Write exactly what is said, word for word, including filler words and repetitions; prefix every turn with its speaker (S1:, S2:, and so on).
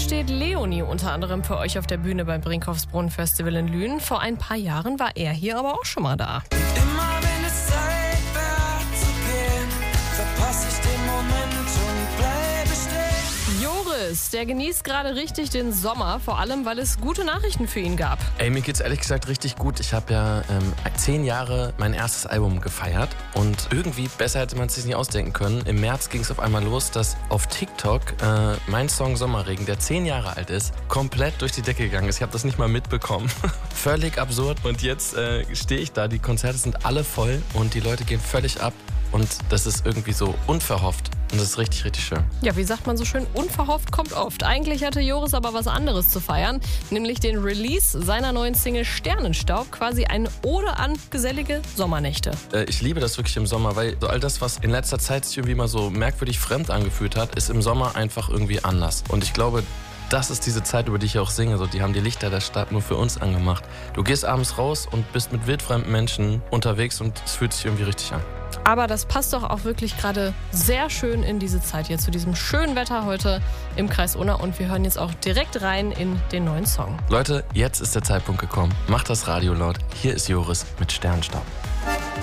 S1: steht Leonie unter anderem für euch auf der Bühne beim Brinkhoffsbrunn Festival in Lünen. Vor ein paar Jahren war er hier aber auch schon mal da.
S2: Immer wenn es Zeit wäre zu gehen, verpasse ich den Moment und bleibe stehen.
S1: Joris, der genießt gerade richtig den Sommer, vor allem weil es gute Nachrichten für ihn gab.
S3: Ey, mir geht's ehrlich gesagt richtig gut. Ich habe ja ähm, zehn Jahre mein erstes Album gefeiert und irgendwie, besser hätte man es sich nicht ausdenken können, im März ging es auf einmal los, dass auf TikTok äh, mein Song Sommerregen, der zehn Jahre alt ist, komplett durch die Decke gegangen ist. Ich habe das nicht mal mitbekommen. Völlig absurd. Und jetzt äh, stehe ich da, die Konzerte sind alle voll und die Leute gehen völlig ab und das ist irgendwie so unverhofft. Und das ist richtig, richtig schön.
S1: Ja, wie sagt man so schön, unverhofft kommt oft. Eigentlich hatte Joris aber was anderes zu feiern, nämlich den Release seiner neuen Single Sternenstaub, quasi eine Ode an gesellige Sommernächte.
S3: Äh, ich liebe das wirklich im Sommer, weil so all das, was in letzter Zeit sich irgendwie mal so merkwürdig fremd angefühlt hat, ist im Sommer einfach irgendwie anders. Und ich glaube, das ist diese Zeit, über die ich auch singe. So, die haben die Lichter der Stadt nur für uns angemacht. Du gehst abends raus und bist mit wildfremden Menschen unterwegs und es fühlt sich irgendwie richtig an.
S1: Aber das passt doch auch wirklich gerade sehr schön in diese Zeit hier, zu diesem schönen Wetter heute im Kreis Unna. Und wir hören jetzt auch direkt rein in den neuen Song.
S3: Leute, jetzt ist der Zeitpunkt gekommen. Macht das Radio laut. Hier ist Joris mit Sternenstaub.